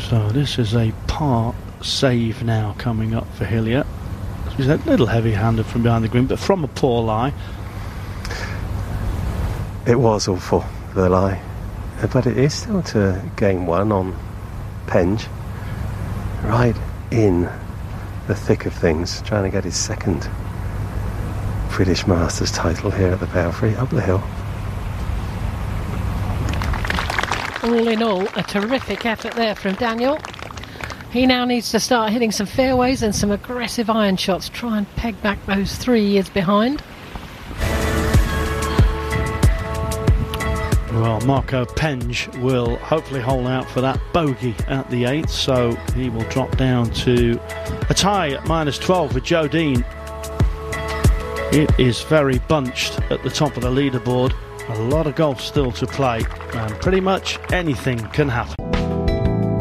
So this is a par save now coming up for Hillier. He's a little heavy-handed from behind the green, but from a poor lie. It was awful, the lie. But it is still to gain one on Penge. Right in the thick of things, trying to get his second British Masters title here at the Belfry, up the hill. All in all, a terrific effort there from Daniel. He now needs to start hitting some fairways and some aggressive iron shots, try and peg back those 3 years behind. Well, Marco Penge will hopefully hold out for that bogey at the 8th, so he will drop down to a tie at -12 with Joe Dean. It is very bunched at the top of the leaderboard. A lot of golf still to play, and pretty much anything can happen.